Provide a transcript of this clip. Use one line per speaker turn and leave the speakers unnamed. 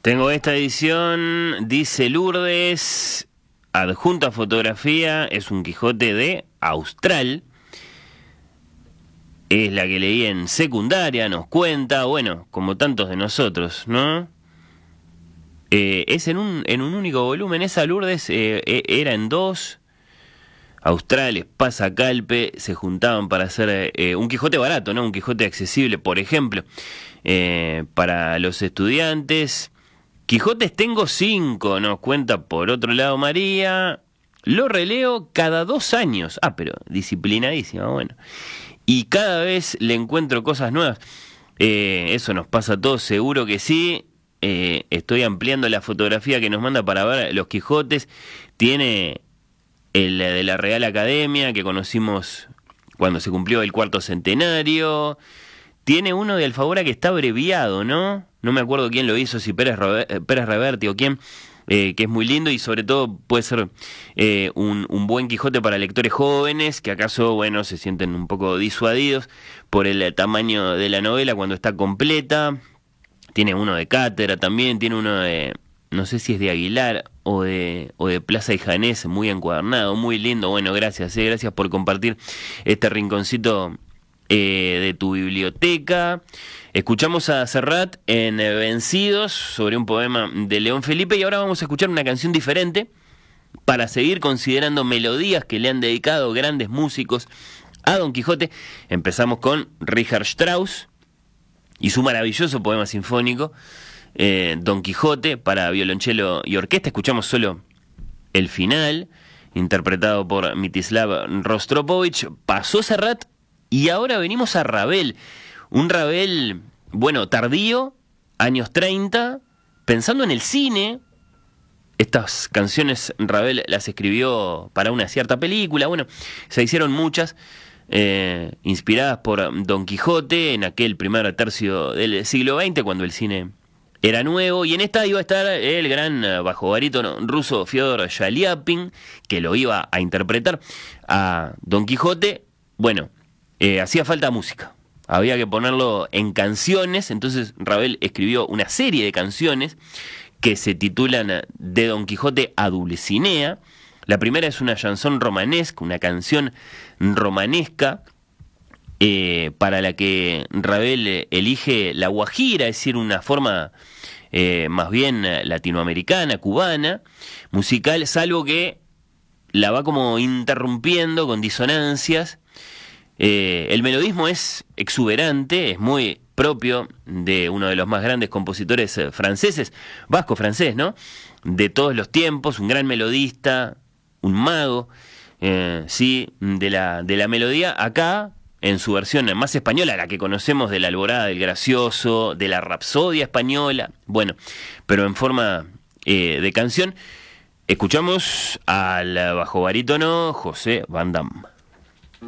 Tengo esta edición, dice Lourdes, adjunta fotografía, es un Quijote de Austral. Es la que leí en secundaria, nos cuenta, bueno, como tantos de nosotros, ¿no? Es en un único volumen, esa Lourdes era en dos. Australes, Pasacalpe, se juntaban para hacer un Quijote barato, ¿no? Un Quijote accesible, por ejemplo, para los estudiantes. Quijotes tengo 5, nos cuenta por otro lado María. Lo releo cada 2 años. Ah, pero disciplinadísima, bueno. Y cada vez le encuentro cosas nuevas. Eso nos pasa a todos, seguro que sí. Estoy ampliando la fotografía que nos manda para ver los Quijotes. Tiene el de la Real Academia, que conocimos cuando se cumplió el 4º centenario. Tiene uno de Alfaguara que está abreviado, ¿no? No me acuerdo quién lo hizo, si Pérez Reverte o quién, que es muy lindo y sobre todo puede ser un buen Quijote para lectores jóvenes, que acaso, bueno, se sienten un poco disuadidos por el tamaño de la novela cuando está completa. Tiene uno de Cátedra también, tiene uno de, no sé si es de Aguilar o de Plaza y Janés, muy encuadernado, muy lindo. Bueno, gracias por compartir este rinconcito de tu biblioteca. Escuchamos a Serrat en Vencidos, sobre un poema de León Felipe, y ahora vamos a escuchar una canción diferente para seguir considerando melodías que le han dedicado grandes músicos a Don Quijote. Empezamos con Richard Strauss y su maravilloso poema sinfónico Don Quijote para violonchelo y orquesta. Escuchamos solo el final, interpretado por Mstislav Rostropovich. Pasó Serrat y ahora venimos a Ravel. Un Ravel, bueno, tardío, años 30, pensando en el cine. Estas canciones Ravel las escribió para una cierta película. Bueno, se hicieron muchas, inspiradas por Don Quijote en aquel primer tercio del siglo XX, cuando el cine era nuevo, y en esta iba a estar el gran bajo barítono ruso Fyodor Shaliapin, que lo iba a interpretar a Don Quijote. Bueno, hacía falta música, había que ponerlo en canciones, entonces Ravel escribió una serie de canciones que se titulan De Don Quijote a Dulcinea. La primera es una chanson romanesca, una canción romanesca, para la que Ravel elige la guajira, es decir, una forma más bien latinoamericana, cubana, musical, salvo que la va como interrumpiendo con disonancias. El melodismo es exuberante, es muy propio de uno de los más grandes compositores franceses, vasco-francés, ¿no? De todos los tiempos, un gran melodista, un mago, sí, de la melodía. Acá, en su versión más española, la que conocemos de la Alborada del Gracioso, de la Rapsodia española, bueno, pero en forma de canción, escuchamos al bajo barítono José Van Damme.